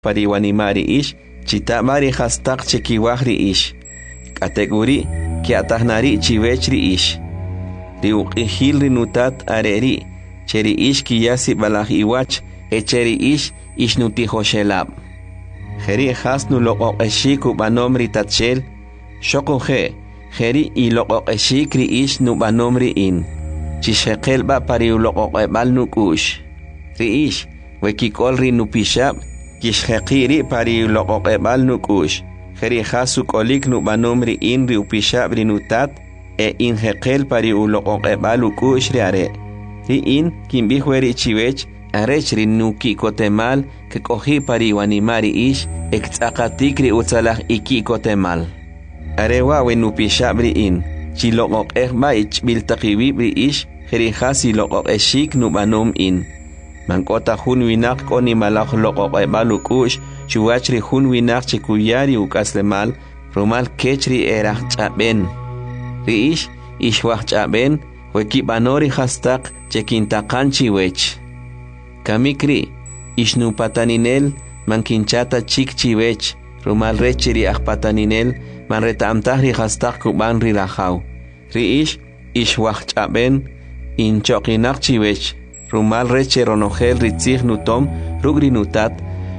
pariwanimari ish chitamari hastaq chekiwahri ish kategori ki atahnari chiwechri ish riuqihil rinutat areri cheri ish kiyasi balah iwach echeri ish ishnutihoshelab Jeri hasnu loqoqeshiku banomri tatchel shokoje Jeri y loqoqeshikri ish nu banomri in chishekel ba pari loqoqebal nukush ri ish wekikol ri nupishab kishheqiri pari loqoqebal nukush Jeri hasu kolik nu banomri in ri upishab ri nutat e in hekel pari loqoqebal ukush ri are ri in kimbihweri chiwech arech ri nuki kotemal que cogí pari wanimari ish exakatikri utsalah iki kotemal arewa wenupishab ri in chi loqoq ba ich biltaqibibri ish Jeri hasi loqoqeshik nu banom in mankota hun winak koni malach loqoqebal ukush chuwachri hun winak chikuyari ukaslemal rumal kechri erah chaben ri ish ishwah chaben weki banori hastaq chekintaqan chiwech kamikri ishnu pataninel mankinchata chik chiwech rumal rechiri pataninel manreta amtahri hastaq kuban ri rajaw ri ish ishwah chaben inchoqinak chiwech rumal reche ronogel ritzig nutom rugri nutat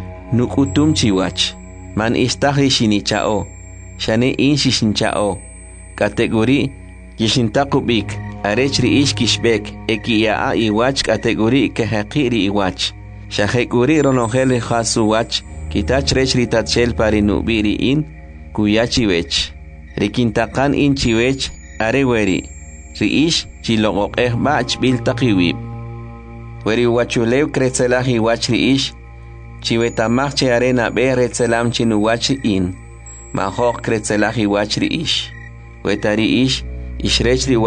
nukutum chiwach man istahri shinichao shane in shishinchao kategori kishintakubik arechri ish kishbek ekiyaa iwach kategori kehaqiri iwach shahekuri ronogel khasu wach kitach rechri tatchel pari nubiri in kuyachiwech rikintakan in chiwech areweri ri ish chiloqoqeh bach biltaqiwib weri wachulew kretzelah iwach ri ish chiwetamach che arena be retzelam chinuwach in mahoq kretzelah iwach ri ish wetari ish ishrech ri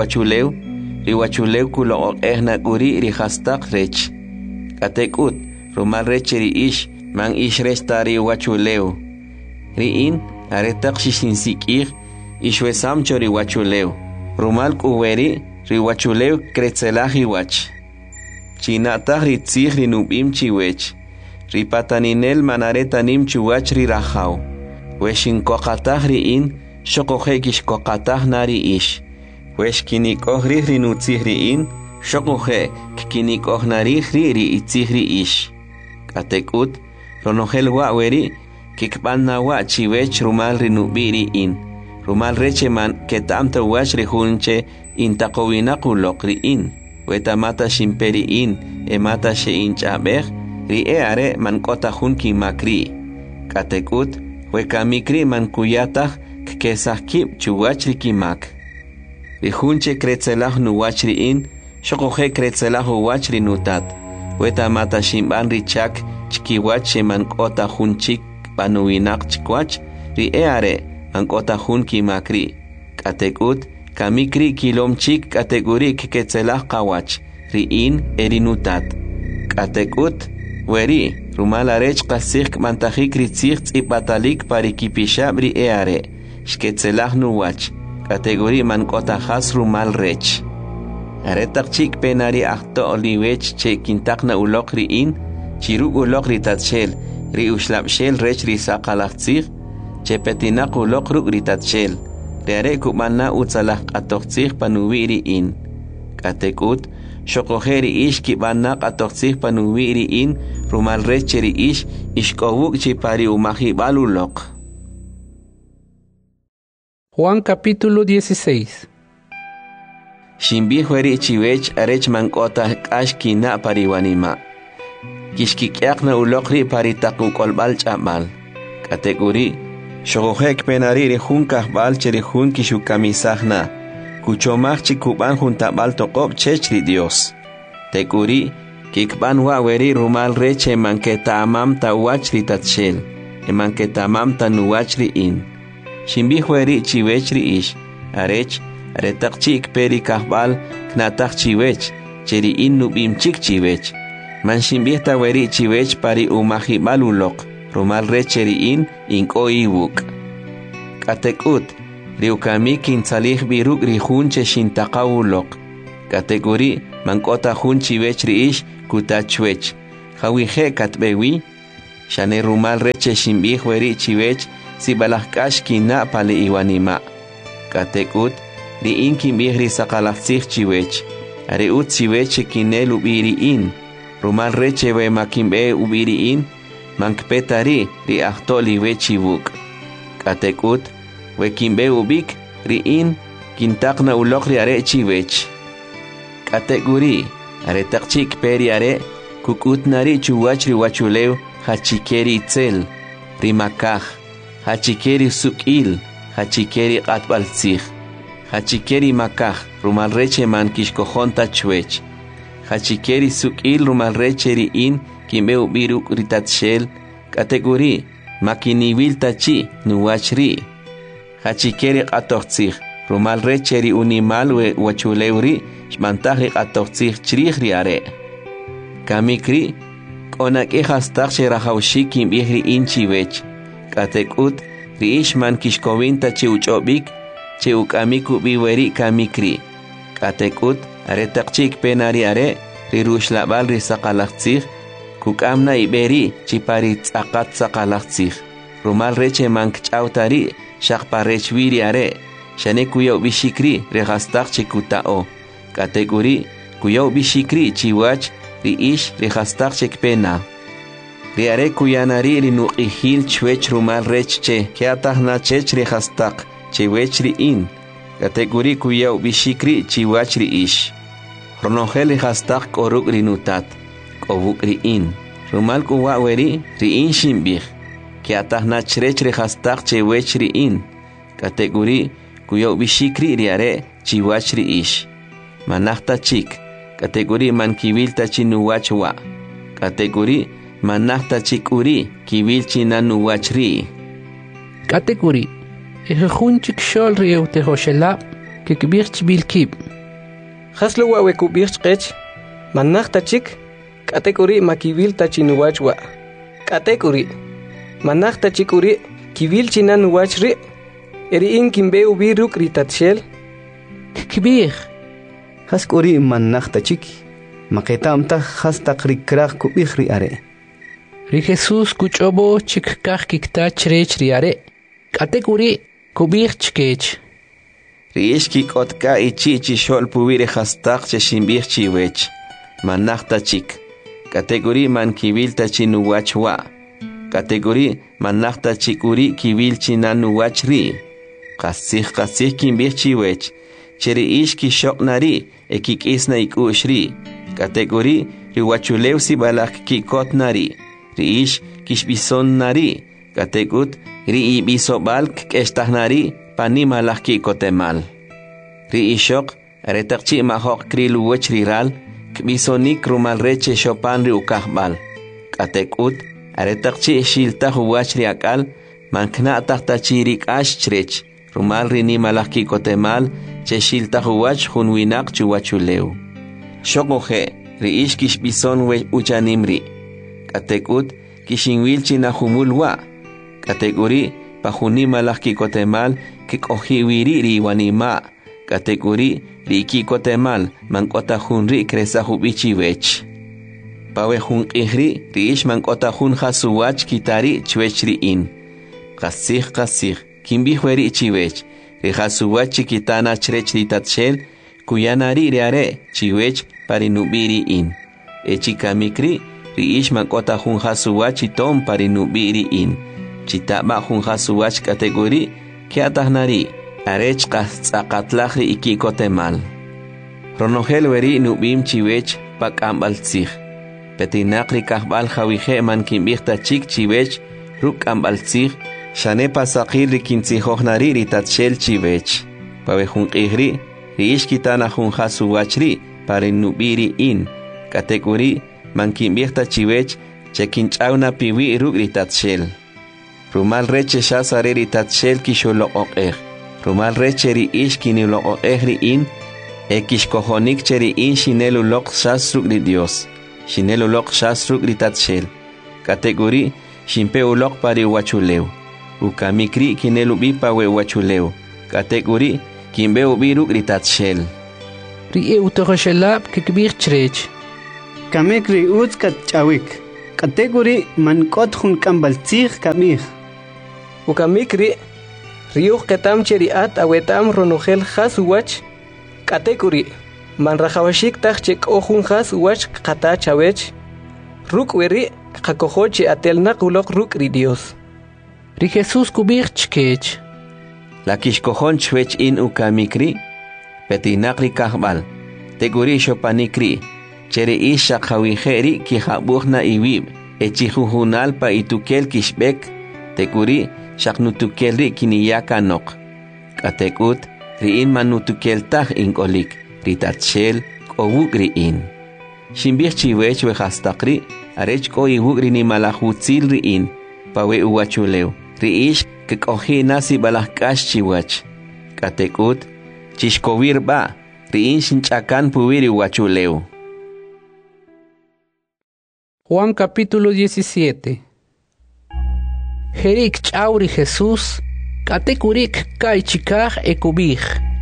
wachulew kuloqoqeh nakuri ri hastaq rech katekut rumal rech ri ish man ishrech tari wachulew ri in aretaq shishinsikih ishwesam chori wachulew rumal kuweri ri wachulew kretzelah iwach chinataq ri tzig ri nubim chiwech ri pataninel manaretanim chuwach ri rajaw weshinkoqataq ri in shoqoje kishkoqataq nari ish weshkinikoj ri nutzig ri in shoqoje kinikoj nari ri itzig ri ish katekut ronogel waweri kikbanna wa chiwech rumal ri nubiri in rumal recheman ketamta wach ri hunche intaqowinaquloq ri in wetamata shimperi in emata she inchabej ri are man kota hun kimakri katekut wekamikri man kuyataj kesahkib chuwach ri kimak ri hunche kretzelah nuwach ri in shoqoje kretzelah wach ri nutat wetamata shimban ri chak chkiwach man kota hunchik banuwinak chikwach ri are man kota hun kimakri katekut kamikri kilomchik kategori keketzelah qawach ri in erinutat katekut weri rumal arech qasik mantajik ritzig tzipatalik parikipishab ri are shketzelah nuwach kategori man kota has rumal rech aretaq chik penari ahto oliwech che kintaqna uloq ri in chiruk uloq ri tatshel ri ushlabshel rech ri saqalaqtzig che petinaq uloq ruk ri tatshel Reare kubana utsalah qatoqtzig panuwiri in katekut shoqojeri ish kibana qatoqtzig panuwiri in rumal recheri ish ishkowuk chipari umahibaluloq. Juan capítulo 16. Shimbihueri chiwech arech mankota kashkina pariwanima kishkikyaqna uloqri paritaqukolbal ch'amal kategori shoqojek penariri jun kahbal cheri jun kishukamisajna kuchomaj chikuban juntabal toqob chechri Dios tekuri kikban waweri rumal reche manketa amam tawachri tatshel manketa amam tanuwachri in shimbihueri chiwechri ish arech aretaq chik peri kahbal knataq chiwech cheri in nubim chik chiwech man shimbihta weri chiwech pari umahibaluloq rumal recheri in inkoiwuk katekut riukami kinsalih biruk rihunche shintaqawuloq kategori mankota hun chiwech riish kutachwech hawije katbewi Shane rumal reche shimbih weri chivech si balahkash kina pale iwanima. Katekut ri in kimbih ri sakalafsih chivech. Are ut chivech kine lubiri in. Rumal reche we makimbe ubiri in. Mankpetari ri ahtoli we chivuk. Katekut we kimbe ubik ri in kintakna ulokri are chivech. Kateguri are takchik peri are kukutnari chuwachri wachuleu hachikeri itzel rimakaj hachikeri sukil hachikeri qatbaltzij hachikeri makaj rumalreche man kishkojonta chwech hachikeri sukil rumalreche ri in kimeu biruk ritatshel kateguri makinibil tachi nuwachri hachikeri qatojtzij rumalreche ri unimal we wachuleuri shmantaji qatojtzij chrijri are kamikri Onak hastak shirahaushi kim ihri inchivech. Katekut riishman kishkovinta chiuchobik chiukamiku biweri kamikri. Katekut aretakchik penari are rirushlabal risaqalaktsig kukamna iberi chiparit akat saqalaktsig. Rumal reche mankchautari shakparechwiri are shane kuyo bishikri rehastak chikutao. Kategori kuyo bishikri chiwach riish rihastak chekpena. Riare kuyanari rinuqihil chwech rumal rechche kiatahna chech rihastak chewech riin. Kategori kuyaw bishikri chiwach riish. Ronogel rihastak koruk rinutat kobuk riin. Rumal kuwa weri riin shimbih. Kiatahna chrech rihastak chewech riin. Kategori kuyaw bishikri riare chiwach riish. Manahta chik. Kategori man kibil tachinuwachwa. Kategori manahta chikuri kibil chinanuwachri. Kategori ejunchik shol rieu tehoshelab kikbirch bilkib. Haslo wawe kubirch qech manahta chik kategori makibil tachinuwachwa. Kategori manahta chikuri kibil chinanuwachri eri in kimbe ubiruk ritatshel kikbir Haskori manachta chiki. Maketamta hastak rikrach kubihri are. Ri Jesus kuchobo chikkach kikta chrech ri are. Kategori kubich chkech. Riishki kotka ichichi shol pubire hastak cheshimbich chiwech. Manachta chik. Kategori man kibil tachinuwachwa. Kategori manachta chikuri kibil chinanuwachri. Kasih kimbich chiwech. Cheri ishki shoknari ekik isna ikushri. Kategori riwachuleu si balak kikotnari. Riish kishbison nari. Kategut ri ibisobalk kestahnari panimalak kikotemal. Riishok retakchi mahok krilu wechriral kbisonik rumal reche shopan ri ukahbal. Kategut retakchi shilta huwachri akal mankna tahtachirik ashrech. Rumal rini malak kikotemal cheshilta huwach hunwinak chuwachuleu. Shokoje riish kishbison we uchanimri. Katekut kishinwil chinahumulwa. Kategori pahuni malak kikotemal kikohiwiri riwanima. Kategori ri kikotemal mankota hunri kresahubichi wech. Pawe hun ihri riish mankota hun hasuwach kitari chwechri in. Kasih kimbihweri chiwech. Rihasuwach chikitana chrech ritatshel kuyanari riare chiwech parinubiri in. Echikamikri riish mankota hun hasuwach itom parinubiri in. Chitaba hun hasuwach kategori kiatahnari arech qatzaqatlahri ikikotemal. Ronogel weri nubim chiwech pakambaltzig. Petinakri kahbal jawije man kimbihta chik chiwech ruk ambaltzig. Shane pasaqir rikintzijojnari ritatshel chivech. Pawe junqihri riishkitana junjasuwachri parinubiri in. Kategori mankimbihta chivech chekinchawna piwi ruk ritatshel. Rumal reche shasare ritatshel kisholoqoqej. Rumal reche riishkiniloqoqej ri in. Ekishkojonik cheri in shineluloq shasruk ri Dios. Shineluloq shasruk ritatshel. Kategori shimpeuloq pariwachuleu. Ukamikri kinelubipa we wachuleu. Kategori kimbe ubiruk ritatshel. Ri eutohoshelab kikbir chrech. Kamikri utskat chawik. Kategori man kot hun kambaltzig kamig. Ukamikri riuh ketam cheriat awetam ronogel has uwach. Kategori man rajawashik taj chek ohun has uwach kata chawech. Ruk weri kakojoche atelnak ulok ruk ri Dios. Ri Jesús kubich chkech. La kishkojon chwech in ukamikri, petinakri kahbal, teguri shopanikri, cheri isha kawijeri ki habuhna iwib, echihujunal pa itukel kishbek, teguri shaknutukelri kiniyakanok. Katekut, riin manutukel tah inkolik, ritatshel, kowuk riin. Shimbich chiwech wehastakri, arech ko iwuk rini malahutzil riin, pawe uwachuleu, riish que nasi balakash chiwach. Katekut, chishkovir ba, riin shinchakan puwiri wachuleu. Juan capítulo 17. Jerik chauri Jesús, katekurik kai chikaj ekubij.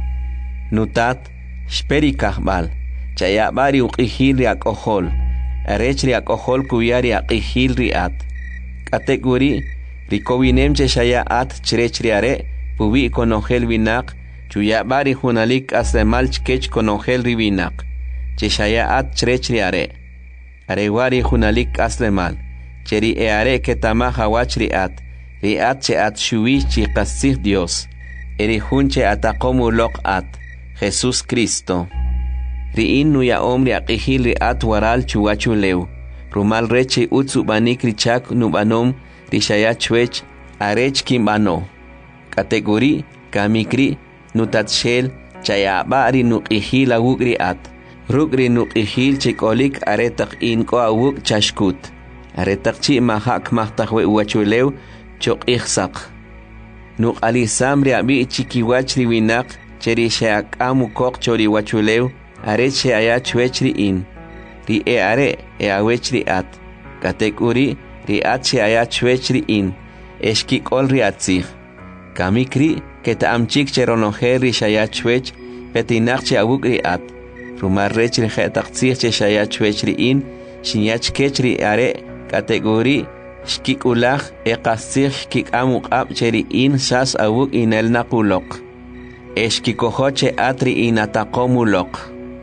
Nutat, shperikaj bal, chayabari uqihil riak ojol, arech riak ojol kuyari aqihil riat. Katekuri, Rikowinem cheshaya at chirechriare, pubi konogel vinak, chuyabari hunalik asemal chkech konogel rivinak, cheshaya at chirechriare. Arewari hunalik aslemal, cheri eare ketama hawachri at, riat che at shui chikasih Dios, erihunche atakomu lok at, Jesús Cristo. Riin nuya omri aqihil riat waral chuachuleu, rumal reche utsu banik richak nubanom, Rishaya chwech, arech kimbano. Kategori, kamikri, nutatshel, chayabari nuqihil awugri at. Rugri nuqihil chikolik aretak inko awug chashkut. Aretak chi mahak mahtakwe uachuleu, chok ihsak. Nuk alisamri abi chikiwachri winak, cheri shayak amukok chori wachuleu, arech shaya chwechri in. Ri e are, e awechri at. Kategori, riat aya chwechri in, eshkik ol riatzig. Kamikri, ketaamchik cheronoher rishaya chwech, petinak che awuk riat. Rumar rechri jetaxig che shaya chwechri in, shinyach kechri are, kategori, shkik ulach, eqasig shkik amuk ab cheri in, shas awuk in el nakulok. Eshkikohoche atri in atakomulok.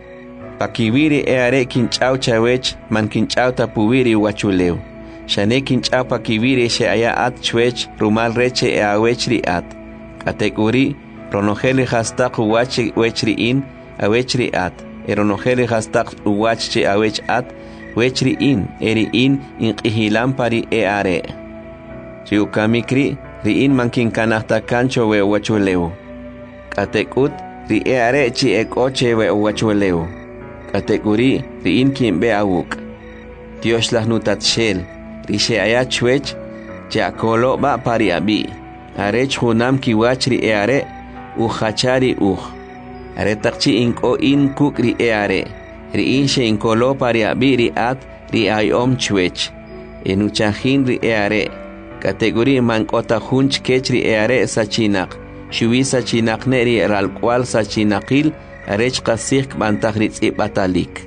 Pakibiri are kinchau chawech, man kinchau tapuwiri wachuleu. Shanekin chapa kibiri she aya at chwech rumal reche e awechri at. Kategori ronogeli hastak uwachi wechri in awechri at. Eronogeli hastak uwachi awech at wechri in eri in inqihilampari e are. Chiukamikri ri in mankin kanahta kancho we wachuleu. Katekut ri e are chi ekoche we wachuleu. Kategori ri in kimbe awuk. Dios las nutatshel. Rishe aya chwech, chakolo ba pari abi. Arech hunam kiwachri eare, uchachari Aretakchi inko in kukri eare. Ri inshe inkolo pari abi ri at, ri ayom chwech. Enuchahin ri eare. Kategori mankota hunch kechri eare sachinak. Shuvi sachinak neri ralkwal sachinakil, arech kasik bantagritz batalik.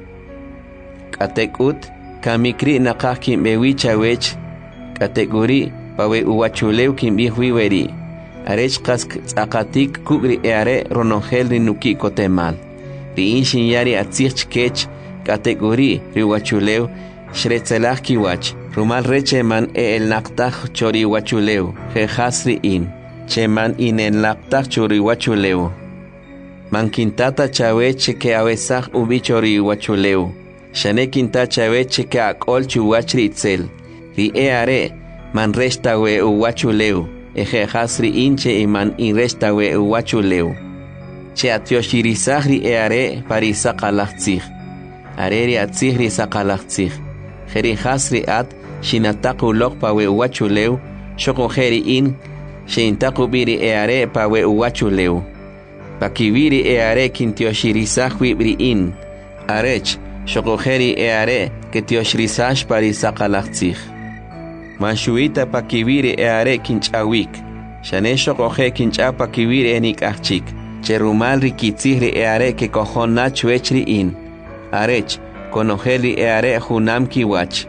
Katekut, kamikri nakah kimbewi chawech, kategori pawe uwachuleu kimbihui weri. Arech kask tsakatik kugri eare ronogel rinuki kotemal. Ri inshin yari atzich kech, kategori riwachuleu, shretzelach kiwach. Rumal reche man el naktach chori wachuleu, jehasri in. Cheman in el naktach chori wachuleu. Man kintata chawech ke awesach ubichori wachuleu. Shane kinta chaveche ke akol chuwachri itzel. Ri eare, man resta we uwachuleu. Eje hasri inche y man in resta we uwachuleu. Che atioshiritzahri eare pari sakalachtzig. Areri atzigri sakalachtzig. Jeri hasri at, shinataku lok pa we uwachuleu. Shoko jeri in, shintaku biri eare pa we uwachuleu. Pakibiri eare kintioshiritzahwi bri in. Arech, Shokojeri eare que tioshrisash pari sakalachtzig. Manshuita pakibiri eare kinchawik. Shane shokoje kinchapa kibiri enik achik. Cherumal rikitzigri eare que cojon nach wechri in. Arech, konojeli eare hunam kiwach.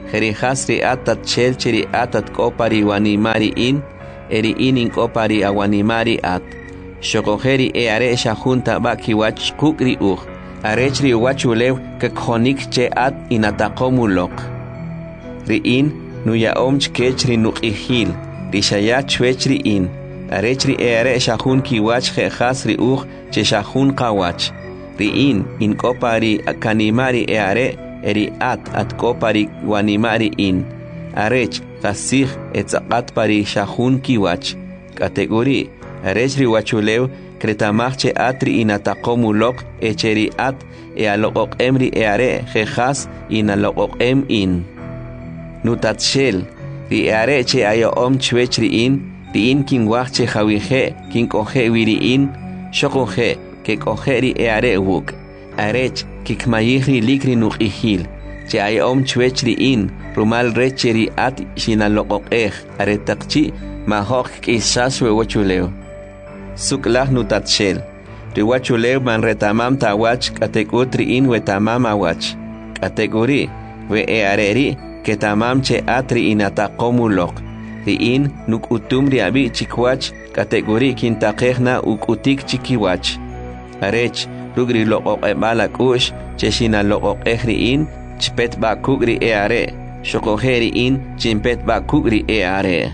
Jerijas ri atat chelchiri atat kopari wanimari in, eri inin kopari awanimari at. Shokojeri are shahunta bakiwach kukri arechri wachulew kakhonik che at inatakomulok. Riin nuya omch kechri nuqihil, rishaya chwechri in. Arechri are shahun kiwach jehas riuch che shahun kawach. Riin in kopari kanimari are eri at kopari wanimari in. Arech kasih etzakat pari shahun kiwach. Kategori arechri wachulew kretamachche atri inatakomulok echeri at alokok emri are jejas inalokok in. Nutatshel ri are che ayo chwechri in. Riin kin wachche jawije kin koje wiri in shokoje ke kojeri are wuk arech kikmayihri likri nuqihil che ay chwechri in rumal recheri at shinalokokej aretaqchi mahok kisaswe wachuleo suklah nutatshel riwachuleo man retamam tawach katekutri in wetamam awach kategori we areri ke tamam che atri inatakomulok in nuk utumri abi chikwach kategori kintaqejna ukutik chikiwach arech rugri loqoq balak ush cheshina loqoq ehri in chpet ba kugri are shokojeri in chimpet ba kugri are.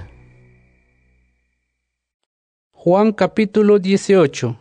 Juan capítulo 18.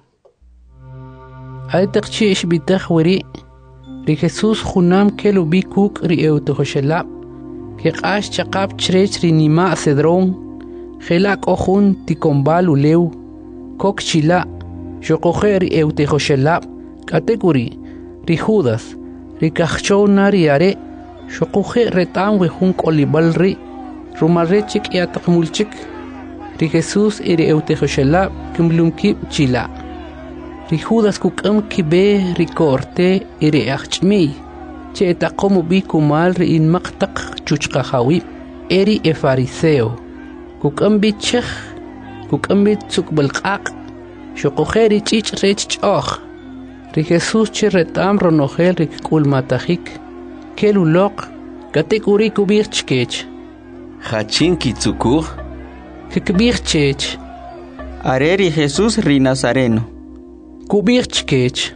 Aitaqchi ishbitaq wiri ri Jesús junam kelubi kuk ri eutojoshela Keqash chaqab chrech rinima cedrón, gelak ojun tikombal uleu, kok chila, shokojer eutejoshela, kategori, ri Judas, ri kachona ri are, shokoje retan wehun kolibal ri, rumarechik yatakmulchik, ri Jesús iri eutejoshela, kimlumki chila. Ri Judas kukam kibe ri korte iri achmi. Che takomu bi kumal ri in maqtaq chuchqahawi eri e fariseo kukam bi chekh kukam bi tsukbalqaq shoqojeri chich rech choch ri Jesús che retam ronojel ri kulmatahik kelulok kategori kubir chkech Hachin kitsukur kikbir chech Areri Jesús ri Nazareno kubir chkech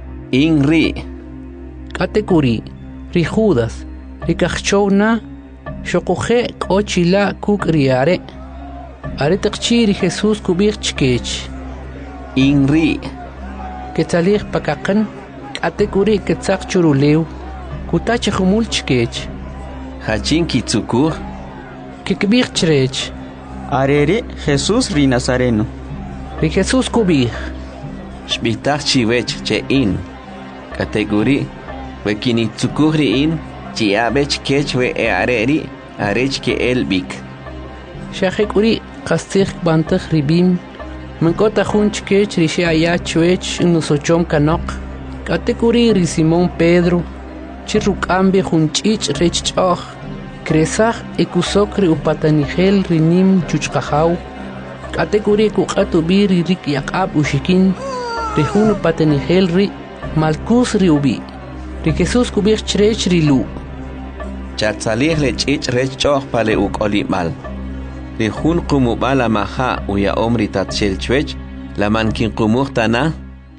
inri kategori ri Judas ri kachona shokoje kochila kuk riare are taqchi ri Jesús kubir chkech inri ketzalir pakaqan kategori ketzaq churuleu kutach khumul chkech Hachin kitsukur kikbir chrech Areri Jesús ri Nazareno ri Jesús kubir shbitaq chiwech che in kategori Wekini tsukuri in chiabech kechwe areri arech ke elbik. Shahek uri kastir bantag ribim mankota hunch kech rishi aya chwech nusochom kanok kategori ri Simón Pedro chirukambe hunchich rech choch kresach ekusok ri upatanigel rinim chuchqahaw kategori kuqatu bir rik yaqab ushikin ri hun upatanigel ri malkus ri ubi ri Jesús kubir chrech rilu Chatzalir le chich rech choch pale ukolimal. Ri hun kumubala maha uya omri tatshel chwech la mankin kumuhtana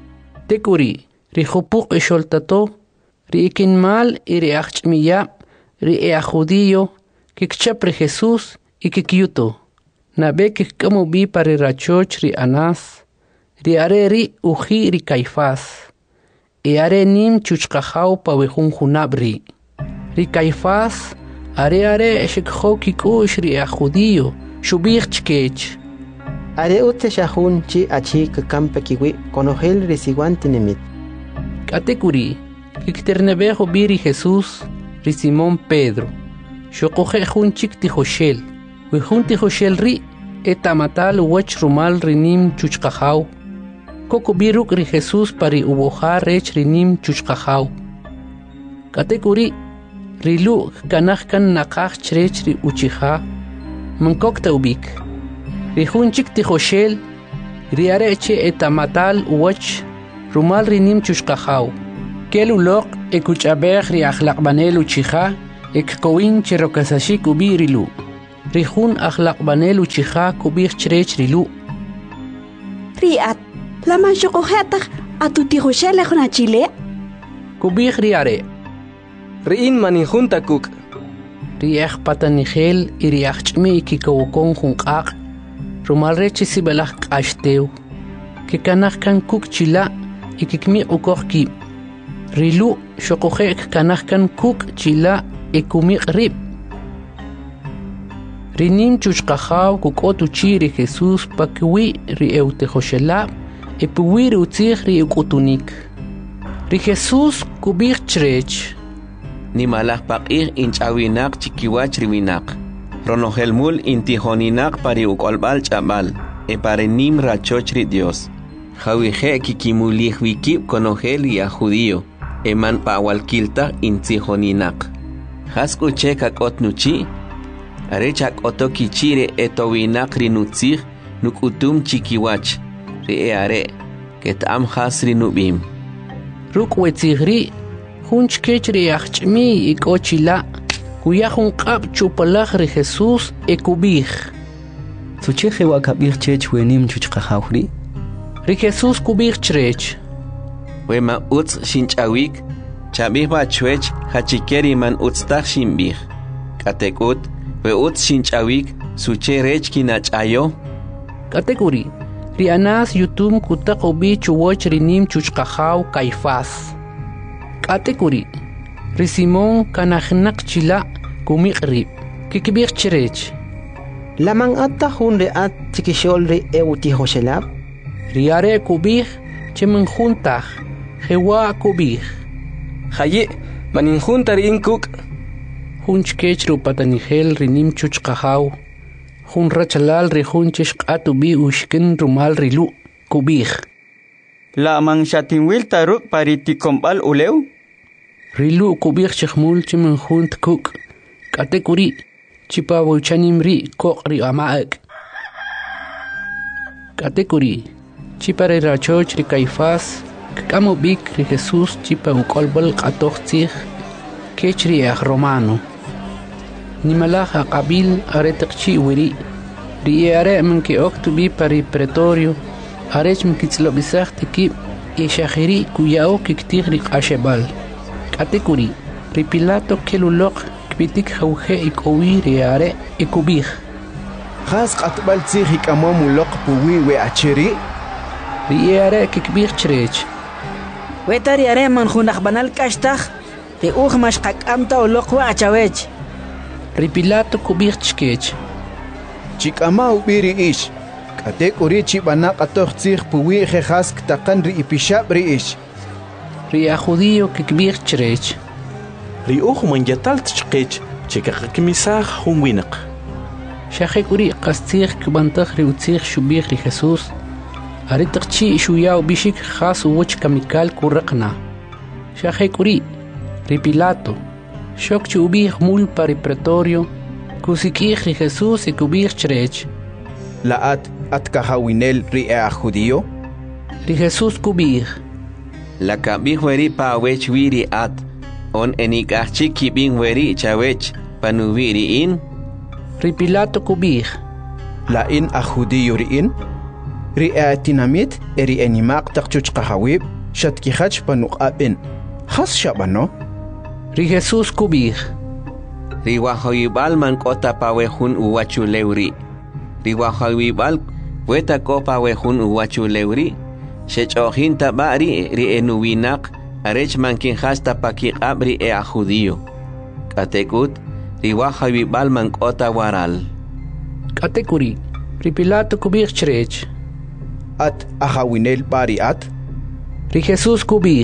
tekuri ri khupuk esholtato ri ikinmal iri achmiya ri judío kikchap ri Jesús ikikyuto nabe kikamu bi pare rachoch ri Anás ri areri uji ri Caifás are nim chuchqahaw pawehun junabri ri Caifás are shikho kikush ri judío shubir chkech Are ute shahun chi achi kampe kiwi konojel risiwantinemit kategori kikternebejo biri Jesús ri Simón Pedro shokoje jun chik tijoshel we jun tijoshel ri etamatal wach rumal rinim chuchqahaw Koko biruk ri Jesús pari ubojar rech rinim chuchqahaw. Kategori rilu kanahkan nakach chrech ri uchiha mankokta ubik. Ri hunchik tijoshel ri areche etamatal uwach rumal rinim chuchqahaw. Kelulok ekuchabej ri akhlaqbanel uchiha Ekowin chirokasashik ubirilu. Rihun akhlaqbanelu chiha kubir chrech rilu. Riat, laman shokohetak atutihushele khuna chile. Kubir riare. Riin maninjun takuk. Riach patanigel iriach chmi ikikawokon junqaq. Rumalrechi sibelach qashteu. Kikanach kan kuk chila ikikmi ukohki. Rilu shokohek kanach kan kuk chila ekumi rib. Rinim chuchqajaw kukotu chiri Jesús pakwi ri eutejoshelab epuwi ri utzig ri ukutunik. Ri Jesús kubir chrech. Ni malaj paqih inchawinak chikiwach riwinak. Ronohelmul intijoninak pari ukolbal chabal. E pare nim rachoch ri Dios. Jawije kikimulih wikib konogel ya judío. Eman pawalkilta intijoninak. Haskuche kakot nuchi. Arechak otoki chire etowinak rinutzig nukutum chikiwach. Ri are. Ketam has rinubim. Ruk wetzigri. Hunch kechri achmi ikochila. Kuyahun qab chupalaj ri Jesús ekubij. Sucheje wakabir chech wenim chuchqajawri. Ri Jesús kubij chrech. Wema utz shinchawik. Chabih bachwech hachikeri man utztach shimbih. Katekut. We utz shinchawik. Suche rech kinachayo. Katekuri. Ri anas yutum kutakobi chuwoch rinim chuchqajaw Caifás. Katekuri. Ri Simón kanajnak chila kumiqrib. Kikibir chrech. Laman atta hun reat tikishol ri eutihoshelab. Riare kubij chemen juntaj. Jewa kubij. Hayi maninjun tarin kuk. Hunch kechru patanigel rinim chuchqajaw. Hun rachalal ri hunchish qatubi ushkin rumal rilu kubij. La man shatinwil taruk pariti kombal uleu. Rilu kubij chkhmul chemen junt kuk. Katekuri. Chipa bolchanim ri kokri amaak. Katekuri. Chipa re rachoch ri Caifás. Kamo bik ri Jesús chipa ukolbal qatochtzig. Kechri ach romano. Nimalaj aqabil aretakchi wiri. Ri are menke oktubi pari pretorio. Arech mkitzlobisach tikib. Ishahiri kuyao kiktig ri qashebal. Katekuri. Ri Pilato kelulok. Bitik jauhe ikowi riare ikubij. Khas qatbal tsikh ikamam loq puwi we achiri. Riare kikbij chrech. Wetari are man khunaq banal kashtag. Te ug mashqak amta loq wa achawech. Ri Pilato kubij chkech. Chikama ubiri ish. Katek uri chibana qatoq tsikh puwi khas ktaqan ri ipishab ri ish. Ri judío kikbij chrech. Riuj man yatalt chqech chikaqkimisaj hunwinaq. Shahekuri qastig kbantag ri utzig shubig ri Jesús. Aritaqchi shuyao bishik khas uwch kamikal kuraqna. Shahekuri ri Pilato. Shokchi ubig mul pari pretorio. Kusikig ri Jesús ikubig chrech. Laat atkahawinel ri judío. Ri Jesús kubig. La kabig weri pa wech wiri at. On enikachik kibing weri chawech panubiri in. Ri Pilato kubig. La in a judío ri in. Ri atinamit eri enimaq taqchuch qahawib shatkihach panuqabin. Khas shabano. Ri Jesús kubig. Ri wahawibal man kota pawehun uwachu leuri. Ri wahawibal weta ko pawehun uwachu leuri. Shechohin tabari ri enuwinak. Arech mankin hasta paki abri a judío. Katekut, riwaja vibal man kota waral. Katekuri, ri Pilato kubig chrech. At ahawinel bari at. Ri Jesús kubig.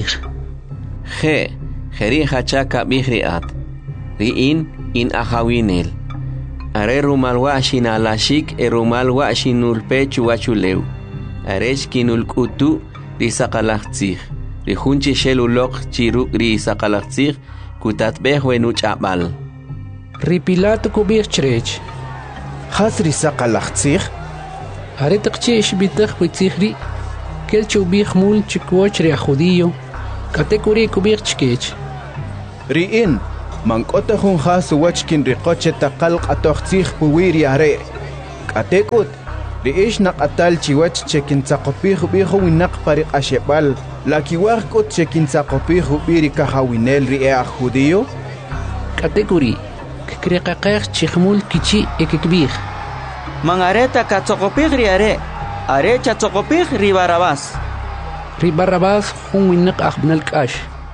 Jeri hachaka bigri at. Ri in ahawinel. Are rumal washin alashik rumal washin ulpechu wachuleu. Arech kinul kutu ri sakalachtzig. Ri hunchi shelulok chiruk ri sakalaktzig kutatbeh wenuch abal. Ri Pilato kubig chrech. Khas ri sakalaktzig. Aritaqchi ishbitag witzigri. Kelchu big mul chikwoch ri judío. Katekuri kubig chkech. Ri in mank'ota junja suwachkin riqoche taqal q'atoqtzij puwir yare k'atek'ut ri'ix naq'atal chiwach chekintzaqopij ub'ijo winaq pariq'axeb'al lakiwaj k'ut chekintzaqopij ub'iri kajawinel ri'e aj judío k'atek'uri kikriqaqej chijmul kichi ekikb'ij mangareta katzoqopij riare are chatzoqopij ri Barrabás jun winaq ajb'nal k'ax.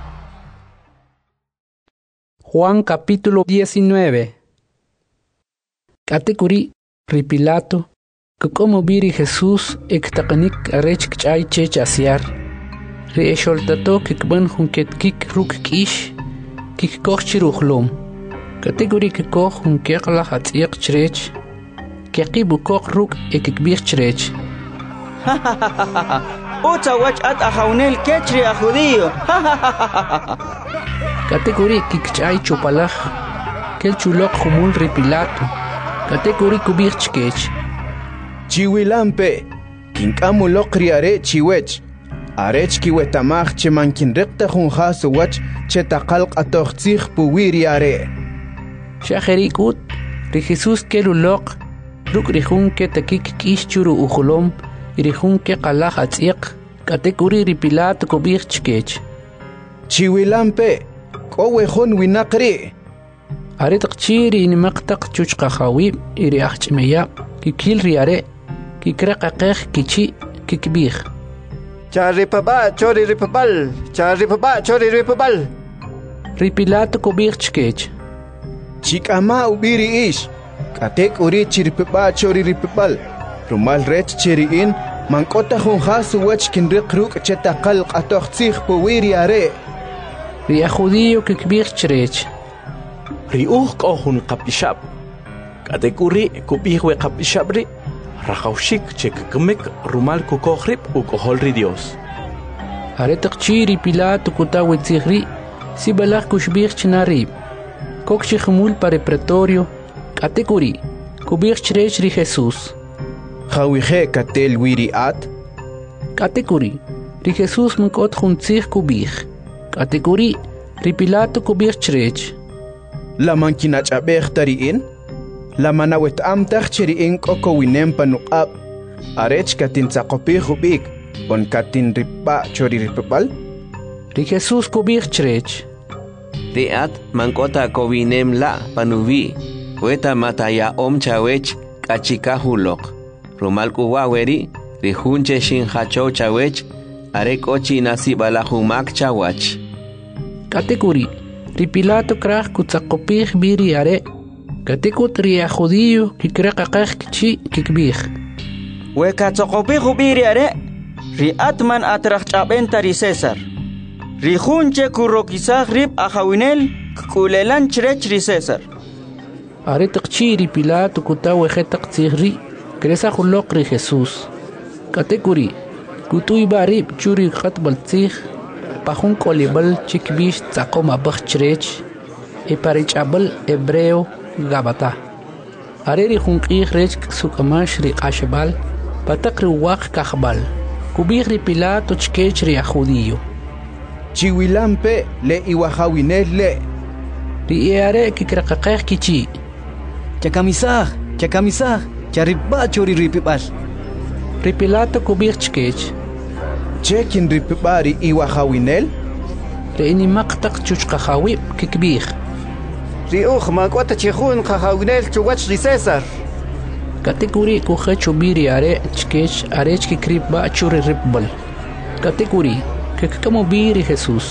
Juan capítulo 19. K'atek'uri ri Pilato kuk'omo biri Jesús ektaqanik arech kch'ay chech asyar ri exoltato kikb'an jun ketkik ruk' k'ix kikkoj chirujlom k'atek'uri kikoj jun keqlaj atz'iaq chirech keqib ukoj ruk' ekikb'ij chirech Utsa wach at ajawnel kechri a judío. K'atek'uri kikch'ay chupalaj kel chuloq jumul ri Pilato k'atek'uri kub'ij chkech chiwilampe kink'amuloq ri are chiwech arech kiwetamaj chemankinriqta junja suwach chetaqal q'atoqtzij puwi ri are xajeri k'ut ri Jesús kel uloq ruk' ri jun ketakik k'ix churu ujulom ri jun keqalaj atz'iaq k'atek'uri ri Pilato kub'ij chkech chiwilampe k'o wejon winaq ri are taqchi ri nimaq taq chuchqajawib ri ajch'meyab kikil ri are kikraqaqej kichi kikb'ij charipaba chori ripabal charipaba chori ripabal ri Pilato kub'ij chkech chik'ama ub'iri ix k'atek'uri chiripaba chori ripabal rumal rech chiri'in mank'ota junja suwach kinriq ruk' chetaqal q'atoqtzij puwi ri are ri aj judío kikb'ij chirech ri'uj k'o jun qap'ixab' k'atek'uri kub'ij we qap'ixab' ri rajawxik chekikmik rumal kukoj rib' uk'ojol ri Dios are taqchi ri Pilato kutawitzij ri sibalaj kuxb'ij chna rib' kok chijmul pa ri pretorio k'atek'uri kub'ij chirech ri Jesús jawije katel wiri at k'atek'uri ri Jesús mank'ot jun tzij kub'ij k'atek'uri ri Pilato kub'ij chirech la mankinach'ab'ej tari'in la manawet'am taj chiri'in k'o kowinem panuq'ab' arech katintzaqopij ub'ik on katinripba' chori ripab'al ri Jesús kub'ij chirech ri'at mank'ota kowinem la' panuwi' weta mataya'om chawech k'achikajuloq rumal k'uwaweri ri jun chexinjachow chawech are k'o chinasib'alajumak chawach k'atek'uri ri Pilato kraj kutzaqopij biri are k'atek'ut ri aj judío kikraqaqej kichi kikb'ij we katzoqopij ub'iri are ri atman atrajch'ab'enta ri César ri jun che kurokisaj rib' ajawinel k'ulelan chirech ri César are taqchi ri Pilato kutaweje taq tzij ri kresaj uloq ri Jesús k'atek'uri kutuy b'a rib' chu ri q'atb'al tzij pa jun k'olib'al chikb'ix tz'aqom ab'aj chirech y pa ri ch'ab'al hebreo Gabata are ri jun q'ij rech suk'amax ri q'axb'al pa taq ri waq kajb'al kub'ij ri Pilato chkech ri aj judío chiwilampe le iwajawinel le ri are kikraqaqej kichi chakamisaj charipba chori ripib'al ri Pilato kub'ij chkech che kinripib'a ri iwajawinel ri inimaq taq chuchqajawib' kikb'ij ri'uj mank'ota chijun qajawinel chuwach ri César k'atek'uri kuje chubi ri are chkech arech kikripb'a chu ri ripb'al k'atek'uri kikk'am ub'i ri Jesús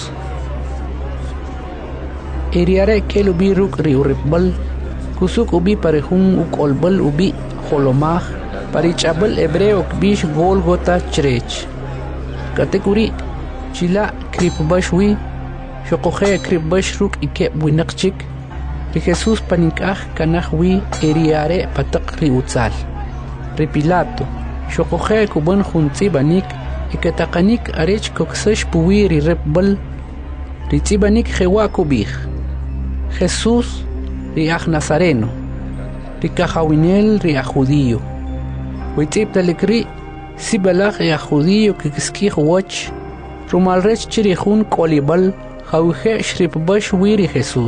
ri are kel ub'i ruk' ri uripb'al kusuk ub'i pa ri jun uk'olb'al ub'i jolomaj pa ri ch'ab'al hebreo kb'ix Gólgota chirech k'atek'uri chila' kripb'ax wi xoqoje kripb'ax ruk' ikeb' winaq chik ri Jesús panink'aj kanaj wi ri are pa taq ri utzal ri Pilato xoqoje kub'an jun tz'ibanik iketaqanik arech koksax puwi ri ripb'al ri tz'ibanik jewa' kub'ij Jesús ri aj Nazareno ri kajawinel ri aj judío witz'ib'talik ri sib'alaj ri aj judío kikiskij woch rumal rech chi ri jun k'olib'al jawije xripb'ax wi ri Jesús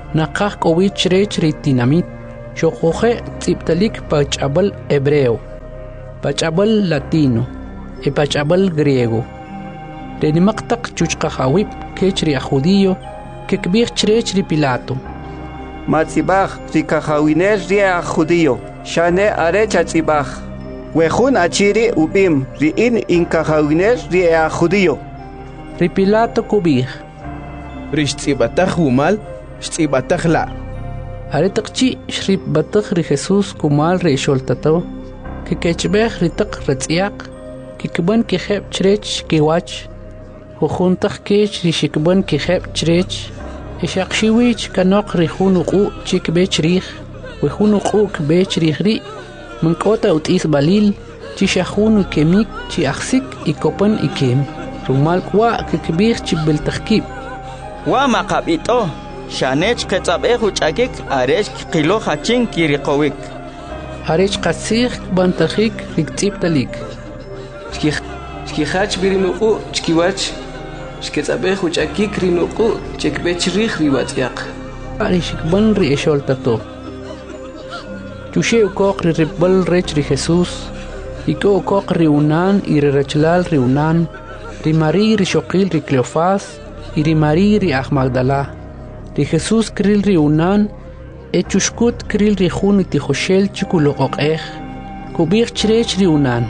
naqaj k'owit chirech ri tinamit xoqoje tz'ibtalik pach'abal hebreo pach'abal latino pach'abal griego renimaq taq chuchqajawib kech ri judío kekb'ij chirech ri Pilato Matzibaj ri kajawinel ri judío shane are chatzibaj wejun achiri ubim ri in kajawinel ri judío ri Pilato kub'ij ri xtz'ibataj wumal xtz'ibataj la are taqchi xrib bataj ri Jesús kumal ri xoltato kekechbej ri taq ratz'yaq kikban kijeb chirech kiwach jujuntaj kech ri xikban kijeb chirech ixaqxiwich kanoq ri jun uq'u chikbe chriij wi jun uq'u kbe chriij ri mank'ota ut'is balil chi xajun kemik chi ajsik ikopan ikem rumal kwa kikbij chi biltajkib wa maqab'ito xanech qetz'ab'ej uch'akik arech qilo hachin kiriqowik arech qatzij bantajik riktz'ibtalik xkijach birinuq'u chkiwach xketz'ab'ej uch'akik rinuq'u chekbe chriij riwatz'yaq ari xikban ri exoltato chuxe ukoq ri rib'al rech ri Jesús iko ukoq ri unan y ri rachlal ri unan ri Mari ri xoqil ri Cleofás y ri Mari ri aj Magdala ri Jesús kril ri unan chuxkut kril ri jun tijoxel chikuloq'ej kub'ij chirech ri unan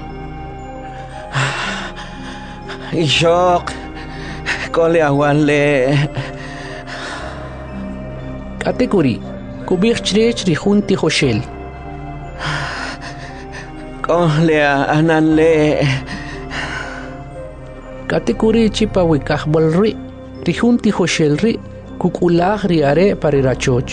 ixoq k'ole awale k'atekuri kub'ij chirech ri jun tijoxel k'ole ananle k'atekuri chipa wikajb'al ri jun tijoxel ri kuk'ulaj ri are pa ri rachoch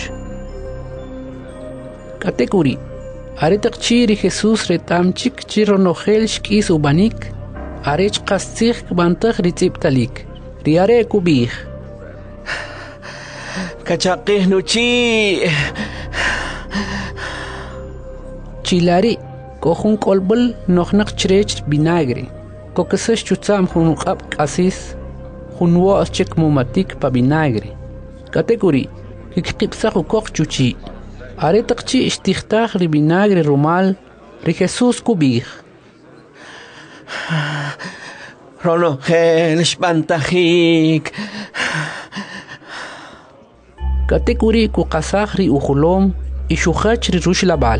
k'atekuri are taqchi ri Jesús ret'am chik chi ronojel xk'is ub'anik arech qastzij kb'antaj ri tz'ibtalik ri are kub'ij kachaqij nuchi chilari k'ojun k'olb'al nojnaq chirech vinagre kokesax chutza'm jun uq'ab' k'asis jun wo's chik mumatik pa vinagre k'atekuri kikqib'saj ukoq chuchi are taqchi xtijtaj ri vinagre rumal ri Jesús kub'ij ronojel xb'antajik k'atekuri kuqasaj ri ujulom y xujach ri ruxlab'al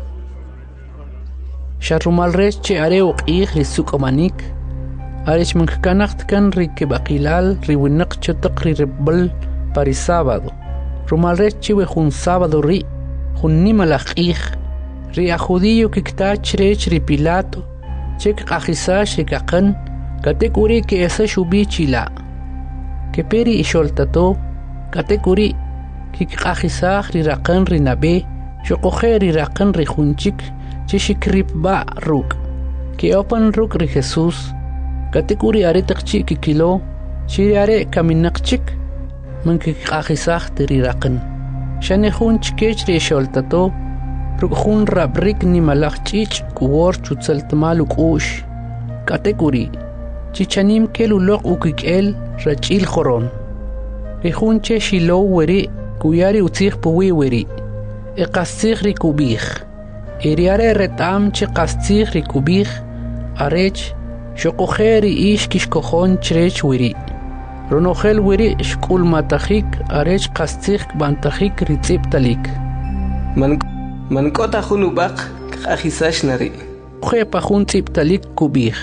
xarumal rech che are uq'ij ri suk'omanik arech mankkanaj tkan ri keb'aqilal ri winaq chetaq ri rib'al pa ri sábado rumal rech chiwe jun sábado ri jun nimalaj q'ij ri judío kiktaj chirech ri Pilato chek q'ajisax ri kaqan k'atekuri ke'esax ub'ij chila' keperi ixoltato k'atekuri kikq'ajisaj ri raqan ri nab'e xoqoje ri raqan ri junchik chi xikrib'ba' ruk' ke'opan ruk' ri Jesús k'atekuri are taqchi kikilo chi ri are kaminaq chik man kikq'ajisajt ri raqan xane jun chkech ri ixoltato ruk' jun rab'rik nimalaj ch'ich' kuwor chutzeltmal uk'u'x k'atekuri chichanim kel uloq' ukik'el rach'il joron ri jun che xilow weri' kuyari utzij puwi weri' qastzij ri kub'ij ri are ret'am che qastzij ri kub'ij arech xoqoje ri ix kixkojon chirech weri' ronojel weri' xk'ulmatajik arech qastzij kb'antajik ri tz'ibtalik mank'ota jun ub'aq kq'ajisax nari' uje pa jun tz'ibtalik kub'ij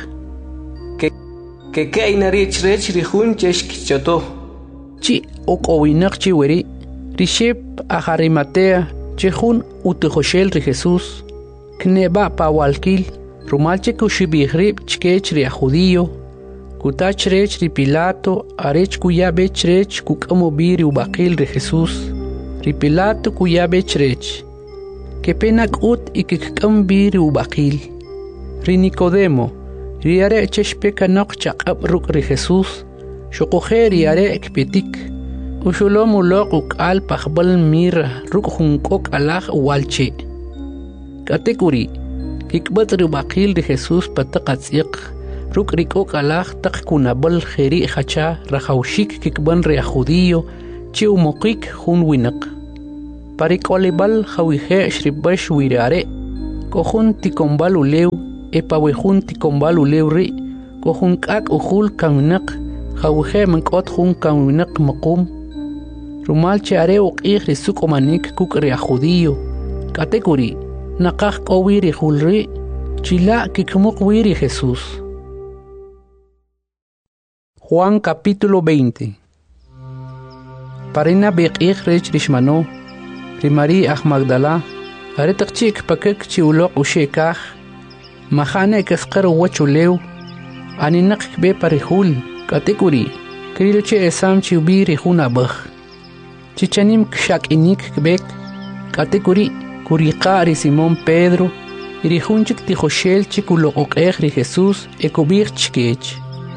keke'y nari' chirech ri jun che xkichoto chi ok'owinaq chi weri' ri xib aj Arimatea che jun utijoxel ri Jesús kneb'a pa walkil rumal che kuxib'ij rib' chkech ri judío kutach chirech ri Pilato arech kuya b'e chirech kuk'am ub'i ri ub'aqil ri Jesús ri Pilato kuya b'e chirech kepe nak'ut y kikk'am b'i ri ub'aqil ri Nicodemo ri are che xpe kanoq chaq'ab' ruk' ri Jesús xoqoje ri are kpetik uxulom uloq' uk'al pajb'al mirra ruk' jun k'ok' alaj uwalche k'atekuri kikb'at' ri ub'aqil ri Jesús pa taq atz'yaq ruk' ri k'ok' alaj taq kunab'al jeri' jacha rajawxik kikb'an ri judío chi umokik hun winak. Parik olebal hawihe shribash wirare. Kohun tikombal ulew, epawehun tikombal ulew ri. Kohun kak uhul kaminak, hawihe mankot hun kaminak makum. Rumal che are uqih risuk omanik kuk ria judío. Katekuri, nakah kowiri hulri, chila kikmuk wiri Jesús. Juan capítulo 20. Parina beqih rech rishmano, rimari ah Magdala, aretak chik pakek chiulok ushekah, mahane kesqer wachulew, aninak be parihul, katekuri, krilche esam chiubi rihuna bakh. Chichanim kshak inik kbek, katekuri, kuriqa ri Simón Pedro, irihunchik tijoshel chikulok ri Jesús, ekubir chkech.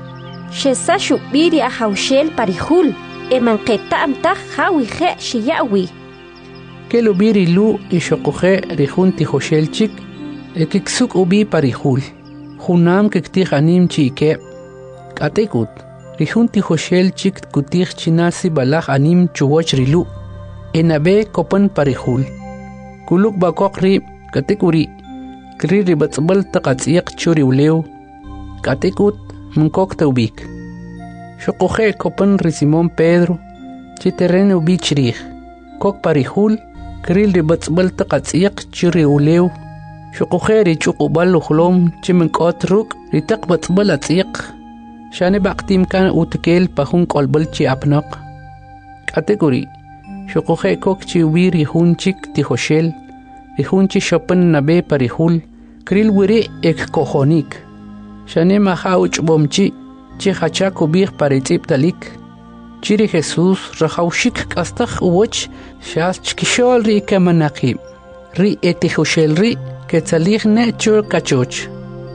Shesa shubiri a haushel parihul, emanqeta amtah hawihe shiyawi. Kelubiri lu ishokoje rihun tijoshel chik, ekiksuk ubi parihul. Hunam kektih anim chike, katekut. Rihun tijoshel chik kutih chinasi balach anim chuwoch rilu. Enabe kopan parihul. Kuluk bakok ri katekuri. Kri ribatsbal taqatsiq churi ulew. Katekut munkok taubik. Shokoje kopan ri Simón Pedro. Chiterren ubi chirih. Kok parihul. Kri ribatsbal taqatsiq churi ulew. Shokoje ri chukubal uhlom chimenkot ruk ritak batsbal atsiq. Shane baqtim kan utkel pahun kolbal chi apnaq. Kategori. Shokoje kok chi wiri hunchik tijoshel. Rihunchi shopan nabe parihul. Kril wiri ek kohonik. Shane mahauch bomchi. Chi hachak ubih paritip talik. Chiri Jesús rahaushik kastak uwoch. Shas chkishol ri kamanaqib. Ri etijoshel ri. Ketzalich ne chur kachoch.